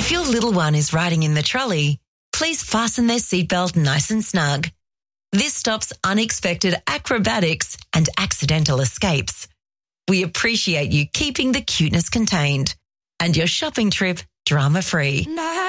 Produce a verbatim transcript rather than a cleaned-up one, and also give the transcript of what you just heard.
If your little one is riding in the trolley, please fasten their seatbelt nice and snug. This stops unexpected acrobatics and accidental escapes. We appreciate you keeping the cuteness contained and your shopping trip drama-free.